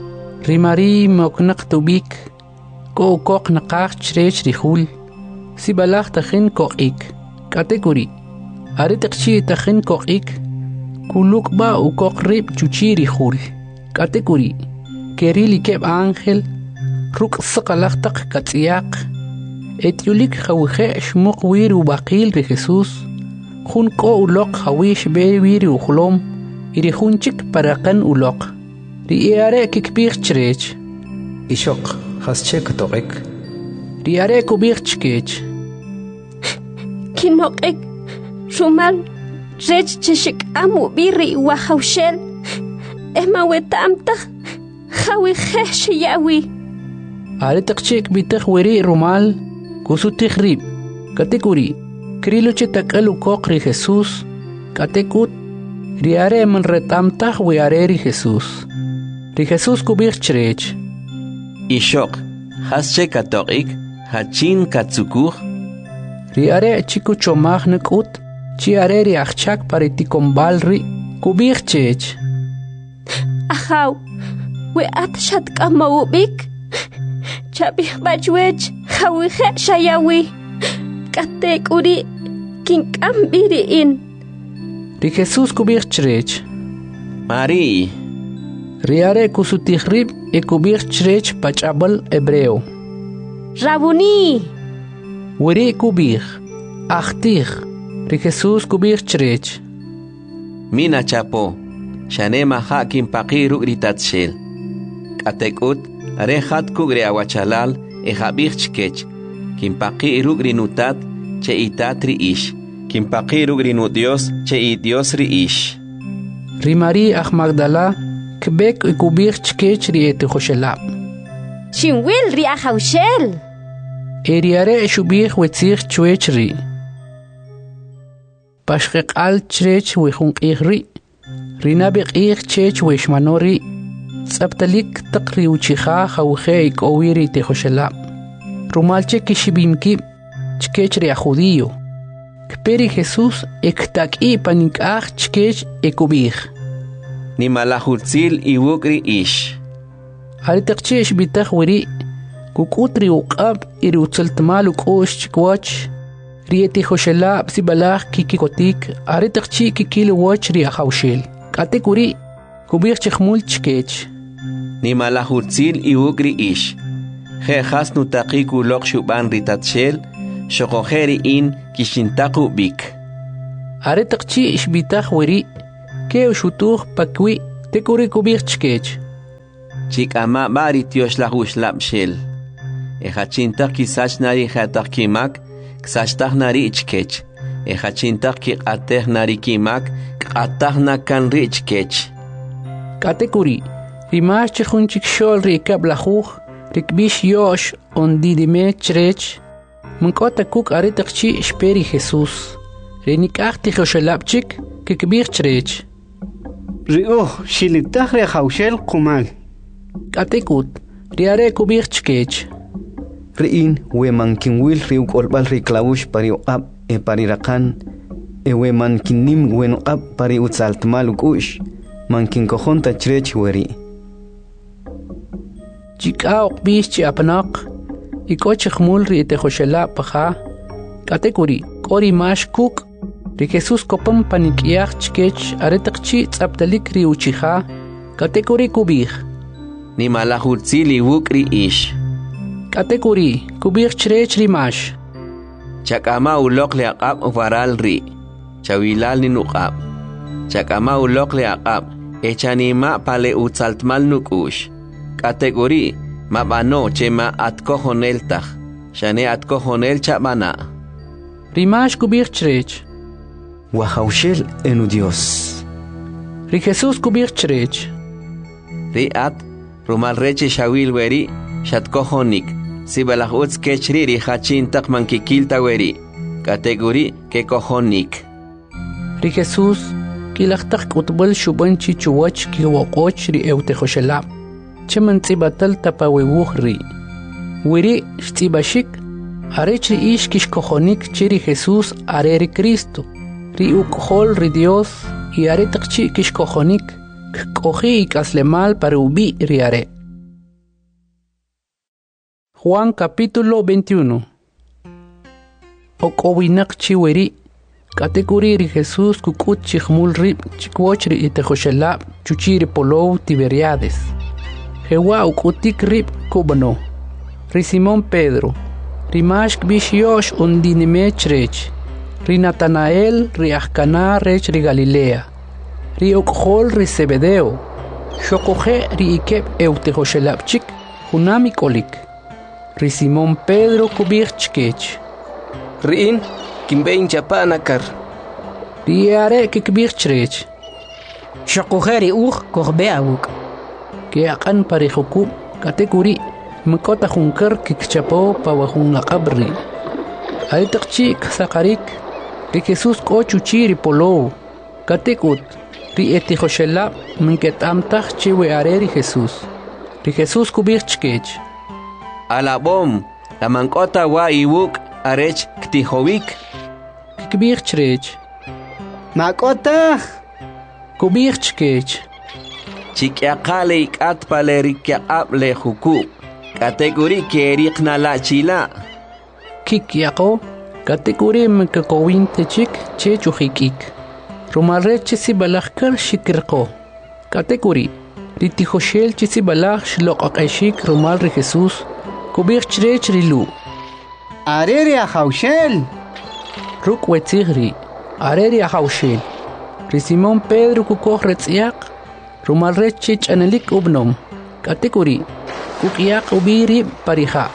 Rimari moknak tubik. Ko kok nakach chrech rihul. Si balach tachin kokik. Kategori. Aritakchi tachin kokik. Kuluk ba ukok rib chuchi rihul. Kategori. Kerili keb ángel. Ruk sakalach tak katsiyak. Etiulik hawihe shmuk wiru bakil ri Jesús. Hun ko ulok hawish be wiru uhlom. Irihunchik parakan ulok. Riare kikbir chrech. Ishok. Haschek toqek. Riare kubir chkech. Kinokek. Rumal. Rech cheshik amu biri wa haushel. Ema wetamta. Hawi hesh yawi. Aritak chek bitach weri rumal. Kusutik rib. Katekuri. Krilo chetakel ukok ri Jesús. Katekut. Riare man retamtach wiare ri Jesús. Ri Jesús kubir chrech. Ishok, hasche katorik, hachin katsukur. Riare chiku chomach nekut, chiare riachchak pariticombal ri, kubir chech. Ahaw, we atshat kamawubik. Chabih bajwech, hawihe shayawi. Katek uri, kinkambiri in. Ri Jesús kubir chrech. Mari. Riare kusutihrib ekubir chrech pachabal hebreo. Rabuni. Weri kubir. Achtir. Ri Jesús kubir chrech. Mina chapo. Shane maha kimpaqiru ritatshel. Katekut rehat kugre awachalal ehabir chkech. Kimpaqiru grinutat che itatri ish. Kimpaqiru grinu Dios che i Dios ri ish. Rimari ah Magdala. Kbek ikubir chkech ri etihoshelab. Shinwil ri ahaushel. Eriare shubih wetzich chwech ri. Pashkek al chrech wechunk ri. Rinabik chech weshmano ri. Tzaptalik takri uchicha hawche ikowiri etihoshelab. Rumalche kishibimki chkech ri judío. Kperi Jesús ektak panikach chkech ekubih. Ni malahutzil iwukri ish. Haritakchish bitach wiri. Kukutri uqab iri utsaltmal ukosh chikwach. Rieti hoshela psibalach kikikotik. Haritakchi kikil wach ri ahaushel. Katek wiri. Kubir chikhmul chkech. Ni malahutzil iwukri ish. He has nutaki kulok shuban ritatshel. Shokojeri in kishintaku bik. Are taqchi ishbitaj weri, ke ushutuj pakwi, tekuri kubich chkech. Chik ama bari tiosh la huslap shel. Ejachintak kisach nari jatak kimak, ksachtak nari ichkech. Ejachintak ki ateh nari kimak, atah na kan richkech. Katekuri, rimash chihunchik shol rikab lahuj, rikbish yosh ondidime chrech. Munkota kuk are taqchi ishperi Jesus. Renikachti joshelapchik, kikbir chrech. Shilitaj rejaushel kumal. Katekut, riare kubir chkech. Riin weman kinwil riuk olbal riklaush pari ab pari rakan weman kinim wen ab pari utsaltmal ukush man kinkojon tachrech weri. Chikaok bish apnak ikoch khmul ri te khoshela paha katekuri kori mash kuk ri Jesus kopam panikiach chkech aretaqchi tsaptalik ri uchiha katekuri kubih Ni malahurtzili wukri ish. Katekuri kubih chrech ri mash Chakama ulok le aqab varal ri. Chawilal ni nuqab. Chakama ulok le aqab. Echanima pale utsaltmal nukush. Kategori mabano chema atkojoneltaj. Shane atkojonel chabana. Rimash kubih chrech. Wahaushel enu Dios. Ri Jesus kubih chrech. Ri at rumal reche shawil weri shatkojonik. Si balahuts kechri ri hachintak mankikilta weri. Kategori ke kojonik. Ri Jesus kilachtak utbol shubanchi chuwach ki waqoch ri eute khoshelab. Cheman tsibatal tapawewuh ri. Weri shtibashik arech ri ish kish kojonik chiri Jesus are ri Cristo. Ri ukhol ri Dios y are takchi kish kojonik koji ikaslemal para ubi ri are. Juan capítulo 21. Okowinak chiweri kategori ri Jesus kukut chikhmul rib chikwoch ri itejoshelab chuchiri polow Tiberiades. Jewa ukutik rib kubano. Ri Simón Pedro. Ri mashk bish yosh undinime chrech. Ri Natanael ri Ahcana rech ri Galilea. Ri okhol ri Zebedeo. Shokoje ri ikeb eutejoshelab chik hunami kolik. Ri Simón Pedro kubich chkech. Riin kimbein chapanakar. Ri are kikbich chrech. Shokujeri kohbeawuk. Ke akan parihukub kategori mkota hunkar kikchapo pawahun akabri. Aitakchi sakarik ri Jesus kochuchi ri polo. Katekut ri etihoshelab mnketamtach chiwe are ri Jesus. Ri Jesus kubich chkech. Alabom, la mankota wa iwuk arech ktihowik. Kikbich chrech. Makota. Kubich chkech. Chikyakale ikat palerikyaab le huku. Kategori kerikna la chila. Kikyako kategori mkakowin techik chechujikik. Rumalre chisi balakar shikirko. Kategori ritihoshel chisi balak shlokakashik rumal ri Jesus. Kubich chrech rilu. Areri ahaushel. Ruk wetzigri. Areri ahaushel. Ri Simón Pedro kukoh retziak. Rumal rechich anelik ubnom. Kategori. Kukiak ubiri pariha.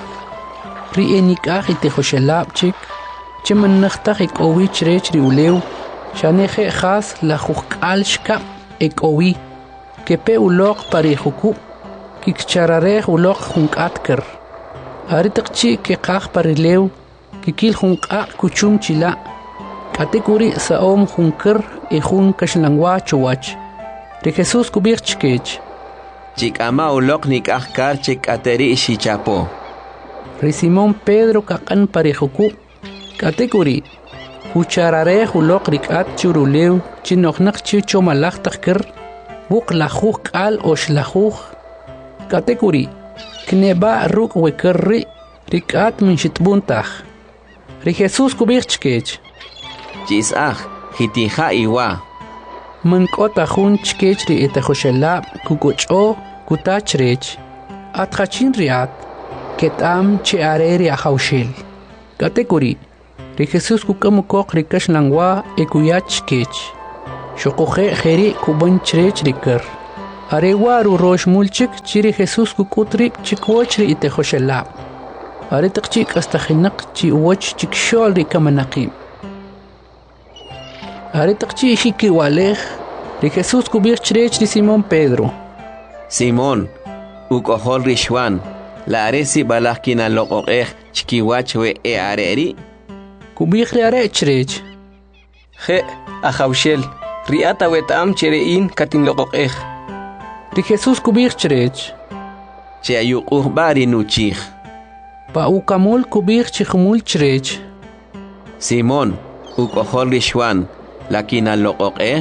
Ri enikah itehoshelab chik. Cheman nakhtak ik owi chrech ri ulew. Shaneje khas la jukal shkap ek owi. Kepe ulok parihuku. Kikcharareh ulok junkatkar. Aritakchi ke qaq parilew kikil junqa kuchum chila kategori saom junkar e jun kashlangwa chuwach ri Jesus kubich chkech Chikama ulok nikahkar chikateri shichapo ri Simón Pedro kaqan parihuku kategori hucharare ulok rikat churulew chinoqnaq chicho malaq takir buq lajuq al oshlajuq kategori Kneba ruk wekerri rikat min shitbuntach. Ri Jesus kubich chkech. Chisach hitija iwa. Mankota jun chkech ri etehoshelab kukucho kutachrech. Atkhachin riat ketam chi areri ahaushel. Katekuri, ri Jesús kukamu kok rikash langwa ekuyach kech. Shokoje jeri kuban chrech rikar. Arewaru rosh mulchik chiri Jesús kukutri chikwochri itejoshelab. Are taqchik hasta khinak chi uwach chik shol rikamanaqim. Are taqchi shiki walej ri Jesús kubir chrech ri Simón Pedro. Simón, ukojol rishwan, la aresi balakina loqoqej chikiwach we areri. Kubir are chrech. Je ajawshel, riata wetam cherein katin loqoqej. Ri Jesús kubir chrech. Che ayuquj bari nuchij. Pa ukamul kubir chikhmul chrech. Simón, ukojol rishwan, lakina loqoqej.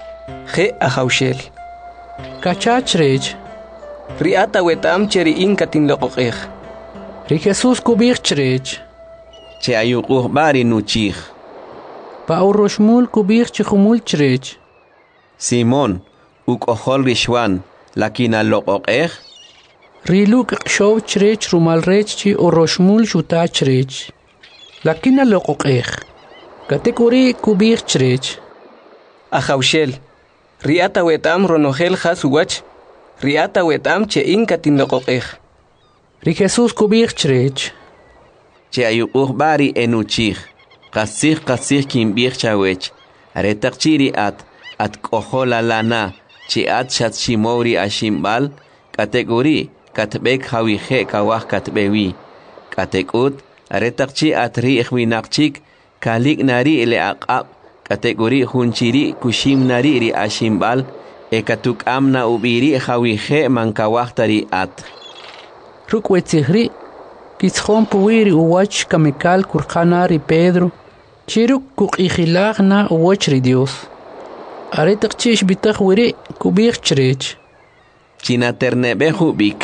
Je ajawshel. Kacha chrech. Riata wetam cherein katin loqoqej. Ri Jesús kubir chrech. Che ayuquj bari nuchij. Pa uroshmul kubir chikhmul chrech. Simón, ukojol rishwan, lakina loqoqej. Riluk qshow chrech rumal rech chi uroshmul shuta chrech. Lakina loqoqej. Katekuri kubir chrech. Ajawshel, riata wetam ronogel jasuwach, riata wetam chein katin loqoqej. Ri Jesús kubir chrech. Che ayuquj bari enuchij. Qasij kimbir chawech. Aretaqchiri at kohola lana. Chi at shat shimori ashimbal. Kategori katbek hawije kawah katbewi. Katekut aretaqchi at ri'ij winaqchik. Kalik nari le aqab. Kategori hunchiri kushim nari ri ashimbal. Ekatuk amna ubiri hawije mankawah tari at. Rukwetihri. Kitzhon puwiri uwach kamikal kurkanari Pedro. Chiruk kukijilaj na uwach ri Dios. Aretaqchish bitaj wiri kubir chrech. Chinaternebe hubik.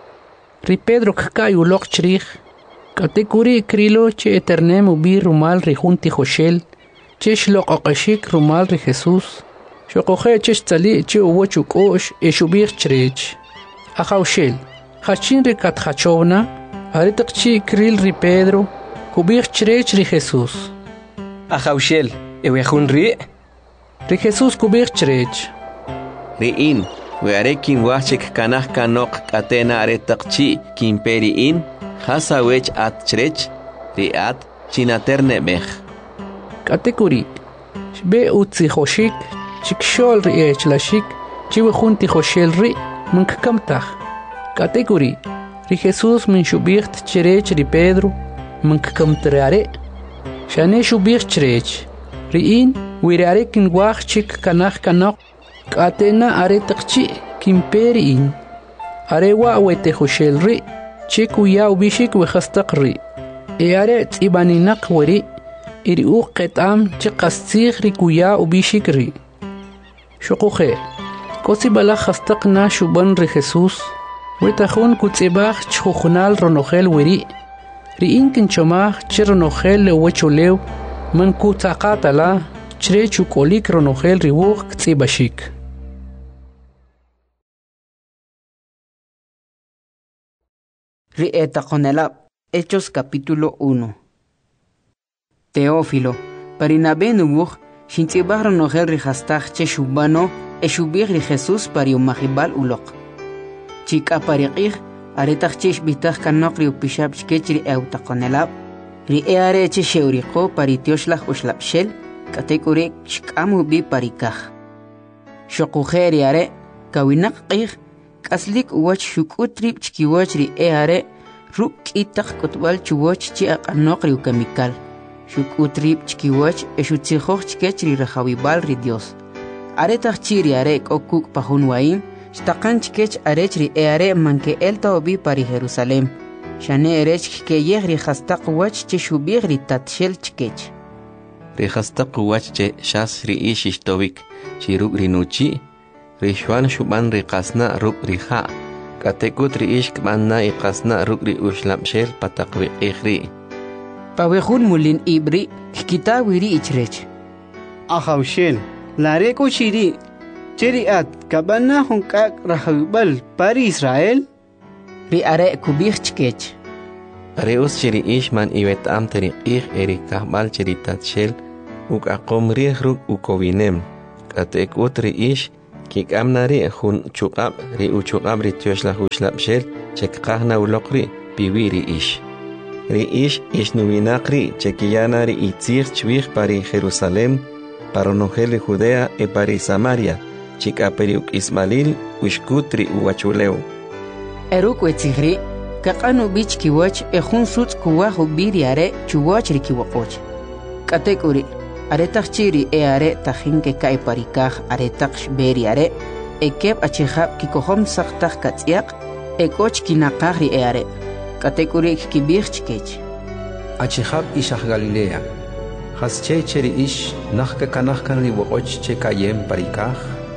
Ri Pedro kakay ulok chrij. Katekuri krilo che eternem ubir rumal ri junti joshel. Chesh loqaqashik rumal ri Jesús. Shokoje chesh tali che uwach ukosh eshubir chrech. Ajawshel. Hachin ri katjachovna. Aretaqchi kril ri Pedro. Kubir chrech ri Jesús. Ajawshel, ewejun ri. Ri Jesús kubir chrech. Ri'in, wearekin wachik kanaj kanok katena aretaqchi kimperi'in. Hasawech at chrech. Ri'at chinaternebej. Katekuri. Shbe utzi joshik. Chikshol ri echlashik. Chiwejun ti joshel ri. Mankakamtaj. Katekuri. Ri Jesús min shubirt chrech ri Pedro. Mankakamtrare. Shane shubir chrech. Ri'in wirarekin wachik kanaj kanok. Katena aretaqchi kimperi'in. Arewa wete joshel ri. Chikuya ubishik wejastaq ri. Are tzibaninak wari. Iri uqetam chiqastzig ri kuya ubishik ri. Shokuje. Kosi bala hastaq na shuban ri Jesús. Wetajun kutzibaj chujunal ronogel wiri. Ri'in kinchomaj chi ronogel le wecholew. Man kutzaqatala chre chukolik ronogel riwuq ktzibashik. Rieta Conelab, Hechos capítulo 1. Teófilo, Parinabé nubuj, Shintibar ronogel rijastach che shubano, eshubir ri Jesús pariumajibal ulok. Chika pariqih, aretach chesh bitach kanok ri upishab chkechri eutakonelab, ri eare che sheuriko paritioshlah ushlapshel, katekure shkamu bi parikaj. Shokujeri are, kawinak qih, kaslik uwach shukutrib chkiwach ri eare, ruk itak kotbal chuwach chi akanok ri ukamikal. Shukutrib chkiwach eshutsijoch chkechri rajawibal ri Dios. Aretach chiri are okuk pahun waim, Shtaqan chkech arechri eare manke elta obi pari Jerusalem. Shane erech ke yegri hastaq wach che shubigri tatshel chkech. Ri hastaq wach che shas ri ishishtovik. Chiruk ri nuchi. Ri shwan shuban ri qasna ruk ri ha. Katekut ri ishk banna i qasna ruk ri ushlapshel patakwi ikhri. Pawehun mulin ibri kikita wiri ichrech. Ajawshel, lareko shiri. Cheriat kabana hunkak rahawibal pari Israel? Ri are kubir chkech. Reus chiri ish man iwet am teri eri kahbal chiri tatshel uk akom ruk ukovinem. Katek utri ish kik amnari hun chukab ri uchukab ri tioshla huslap shel chek kahna ulokri piwiri ish. Ri ish nuvinakri chekiyanari itzir chwich pari Jerusalem, paronogel Judea e pari Samaria, chikaperi uk Ismail ushkutri uwachuleu. Eruk wetzigri, kakanu bich kiwach ejun suts kuwahu biriare chuwach rikiwakoch. Katekuri, aretach chiri are tajinke kai parikaj aretach beriare, ekep achihab kikohom saktach katziak, ekoch kinakagri are. Katekuri kibich chikech. Achihab ishach Galilea. Hasche cheri ish nachka kanachkan riwoch chekayem parikaj.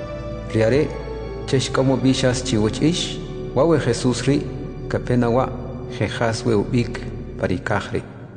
Riare, cheshkomo bishas chiwoch ish, wawe Jesus ri, kapenawa, jejas we ubik parikajri.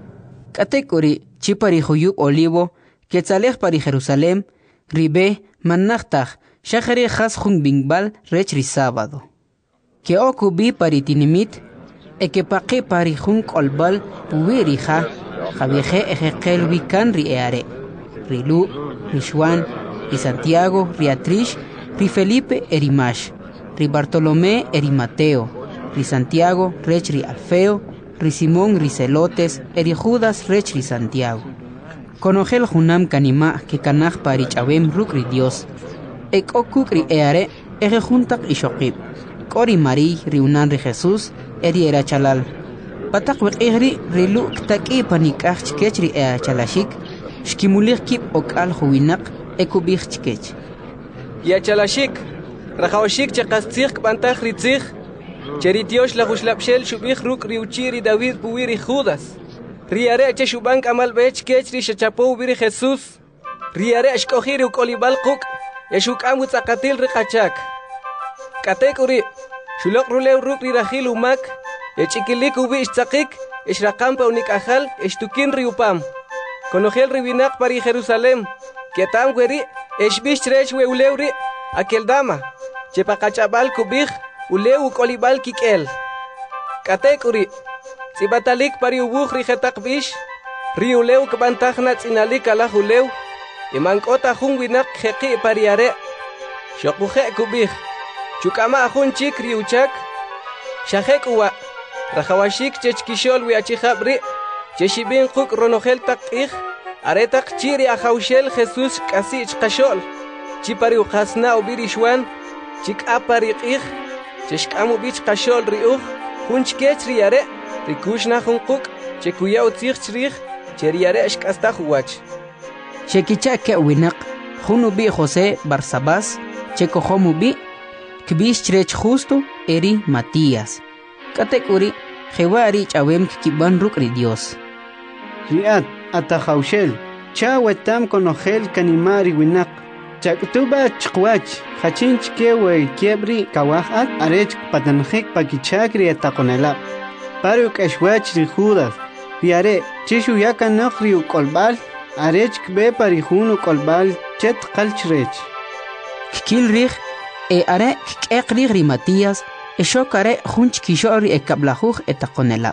Katekuri, chipari huyub olivo, quetzalej pari Jerusalem, ribe, mannachtach, shachari has jun bingbal rechri sábado. Que okubi pari tinimit, ekepaqi pari jun kolbal, puirija, javieje ejekel wikan ri eare. Rilu, Rishuan, ri Santiago, ri Atrish, ri Felipe erimash, ri Bartolomé eri Mateo, ri Santiago, rech ri Alfeo, ri Simón ri Celotes, eri Judas rech ri Santiago. Conogel junam kanima que kanaj pari chabem rukri Dios. Ek okuk ri eare, eje juntak ishokib. Kori Mari ri unan ri Jesús, eri era chalal. Patak wek egri ri lu ktaki panikach chikech ri era chalashik, shkimulir kip ok al huinak, ekubich chikech. Ya chalashik, rajawashik chakastzich kbantaj ri tzich, cheritios la huslapshel shubich ruk ri uchiri David puwiri Judas. Riare che shubank amal bech kech ri shachapo biri Jesús. Riare ashkohiri ukolibal kuk, yashuk amut akatil ri kachak. Katekuri, shulok rulew ruk ri rahil umak, echikilik ubi ishtzakik, ishrakampa unikajal, ishtukin ri upam. Konogel ri winak pari Jerusalem, ketam gweri, eshbish trech we ulewri, akeldama, chepakachabal kubich, ulew ukolibal kikel. Katekuri, Sibatalik pari ubuh ri jetak bish, ri ulew kebantaj na tsinalik ala ulew, imankota jun winak jeki pariare, shokuje kubih, chukama ajun chik ri uchak, shajek uwa, rajawashik chechkishol wi achijabri, cheshibin kuk ronogel takij, aretak chiri ajaushel Jesús kasi ichkashol, chipari ukasna ubirishwan, chik apari ik, cheshkamu bich kashol ri hunchkech riare, Rikushna hunkuk, chekuya utzich cheriare ashkasta huwach. Chekicha ke winak, hunubi José Barsabás, chekohomubi, kbish chrech justo, eri Matías. Katekuri, jewari chawem kiban rukri Dios. Riat, atahaushel, chawetam konogel kanimari winak. Chaktuba chkwach, hachinch kewe kiebri kawahat, arech patanjik pakichakri atakonelap. Paruk ashwach ri Judas, riare, chishu yaka nokri ukolbal, arech kbe parihun ukolbal, chet kalchrech. Kikil rich, are kekri ri Matías, shokare hunch kishori ekablajuj etakonelab.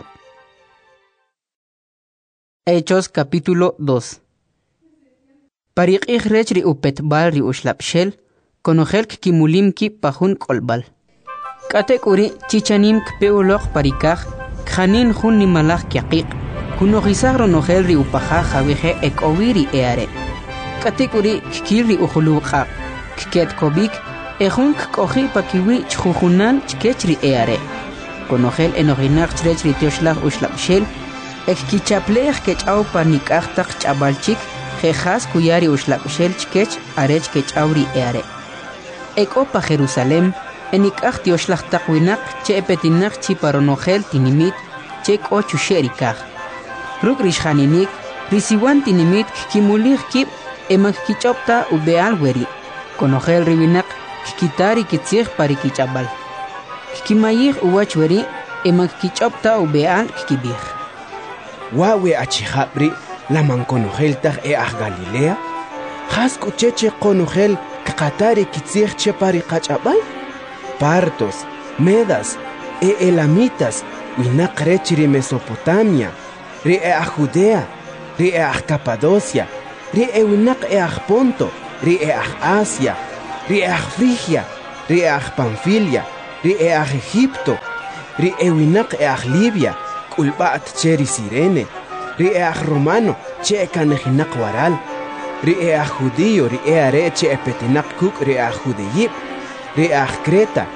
Hechos capítulo 2. Parik rech ri upetbal ri ushlapshel, konogel kimulimki pahun kolbal. Katekuri chichanim kpeulok parikaj, Khanin jun ni malach kiaqik, kunogizagro nogel ri upaja jaweje ek owiri eare. Katekuri kikiri ujuluqa, kiket kobik, ejun kohi pakiwi chjujunan chkechri eare. Konogel enoginak chrechri tioshlag ushlapshel, ek kichaplej kechau panikachtak chabalchik, jejas kuyari ushlapshel chkech arech kechauri eare. Ek opa Jerusalem, enikach tioshlag takwinak che epetinak chiparonogel tinimit chek ochu sherikach. Ruk rishaninik risiwan tinimit kimulig kip emak kichopta ubeal weri. Konogel riwinak kikitari kitzig pari kichabal. Kimayig uwach weri emak kichopta ubeal kikibig. Wawe achijabri laman konogel tag Galilea? Has kucheche konogel kakatari kitzig che pari kachabal? Partos, Medas, Elamitas, winaq rechri Mesopotamia, ri Judea, ri Capadocia, ri winaq Ponto, ri Asia, ri Frigia, ri Panfilia, ri Egipto, ri winaq Libia, kulbat cheri Sirene, ri Romano, che kanejinaq waral, ri judío, ri are che petinaq kuk, ri judeyip, ri Creta.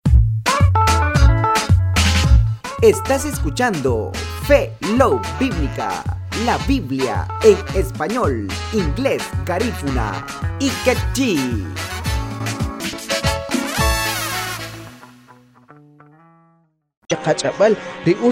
Estás escuchando Fe Love Bíblica, la Biblia en español, inglés, garífuna y quechí. Chaqachapal ri